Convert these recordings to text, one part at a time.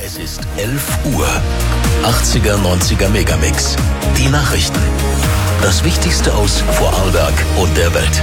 Es ist 11 Uhr. 80er, 90er Megamix. Die Nachrichten. Das Wichtigste aus Vorarlberg und der Welt.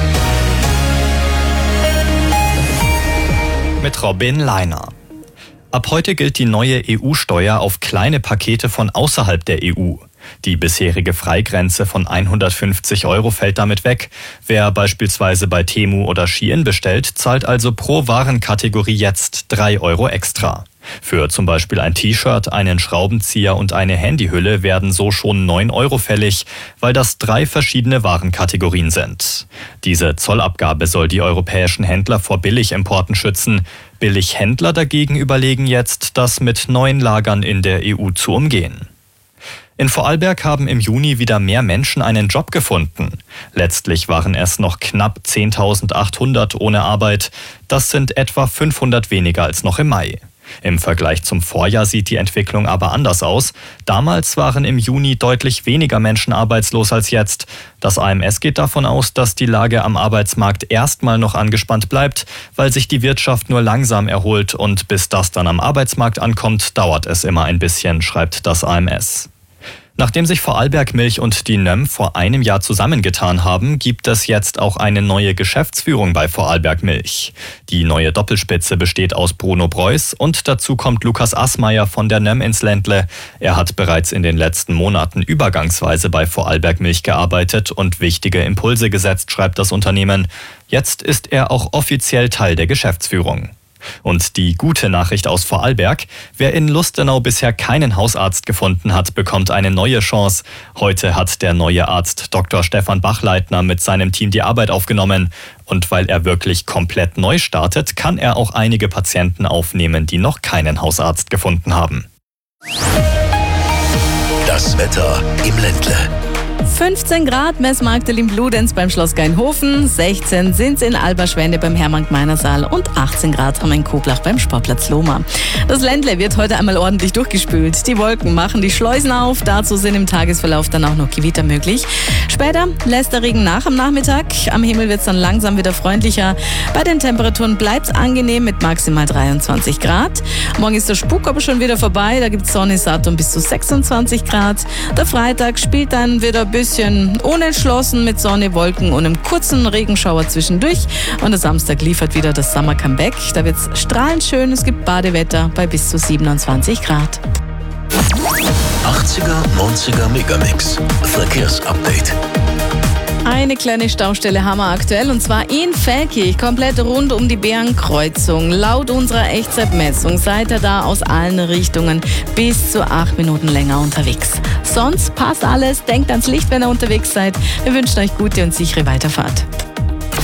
Mit Robin Leiner. Ab heute gilt die neue EU-Steuer auf kleine Pakete von außerhalb der EU. Die bisherige Freigrenze von 150 € fällt damit weg. Wer beispielsweise bei Temu oder Shein bestellt, zahlt also pro Warenkategorie jetzt 3 € extra. Für zum Beispiel ein T-Shirt, einen Schraubenzieher und eine Handyhülle werden so schon 9 € fällig, weil das 3 verschiedene Warenkategorien sind. Diese Zollabgabe soll die europäischen Händler vor Billigimporten schützen. Billighändler dagegen überlegen jetzt, das mit neuen Lagern in der EU zu umgehen. In Vorarlberg haben im Juni wieder mehr Menschen einen Job gefunden. Letztlich waren es noch knapp 10.800 ohne Arbeit. Das sind etwa 500 weniger als noch im Mai. Im Vergleich zum Vorjahr sieht die Entwicklung aber anders aus. Damals waren im Juni deutlich weniger Menschen arbeitslos als jetzt. Das AMS geht davon aus, dass die Lage am Arbeitsmarkt erstmal noch angespannt bleibt, weil sich die Wirtschaft nur langsam erholt und bis das dann am Arbeitsmarkt ankommt, dauert es immer ein bisschen, schreibt das AMS. Nachdem sich Vorarlberg Milch und die NÖM vor einem Jahr zusammengetan haben, gibt es jetzt auch eine neue Geschäftsführung bei Vorarlberg Milch. Die neue Doppelspitze besteht aus Bruno Preuß und dazu kommt Lukas Assmeier von der NÖM ins Ländle. Er hat bereits in den letzten Monaten übergangsweise bei Vorarlberg Milch gearbeitet und wichtige Impulse gesetzt, schreibt das Unternehmen. Jetzt ist er auch offiziell Teil der Geschäftsführung. Und die gute Nachricht aus Vorarlberg: Wer in Lustenau bisher keinen Hausarzt gefunden hat, bekommt eine neue Chance. Heute hat der neue Arzt Dr. Stefan Bachleitner mit seinem Team die Arbeit aufgenommen. Und weil er wirklich komplett neu startet, kann er auch einige Patienten aufnehmen, die noch keinen Hausarzt gefunden haben. Das Wetter im Ländle. 15 Grad Messmarktel in Bludenz beim Schloss Gainhofen, 16 sind es in Alberschwende beim Hermann-Gmeiner-Saal und 18 Grad haben wir in Koblach beim Sportplatz Lohmar. Das Ländle wird heute einmal ordentlich durchgespült. Die Wolken machen die Schleusen auf, dazu sind im Tagesverlauf dann auch noch Gewitter möglich. Später lässt der Regen nach am Nachmittag, am Himmel wird es dann langsam wieder freundlicher. Bei den Temperaturen bleibt es angenehm mit maximal 23 Grad. Morgen ist der Spuk aber schon wieder vorbei, da gibt es Sonne, Saturn bis zu 26 Grad. Der Freitag spielt dann wieder ein bisschen unentschlossen mit Sonne, Wolken und einem kurzen Regenschauer zwischendurch. Und der Samstag liefert wieder das Summer Comeback. Da wird es strahlend schön, es gibt Badewetter bei bis zu 27 Grad. 80er, 90er Megamix. Verkehrsupdate. Eine kleine Staustelle haben wir aktuell und zwar in Feldkirch, komplett rund um die Bärenkreuzung. Laut unserer Echtzeitmessung seid ihr da aus allen Richtungen bis zu 8 Minuten länger unterwegs. Sonst passt alles, denkt ans Licht, wenn ihr unterwegs seid. Wir wünschen euch gute und sichere Weiterfahrt.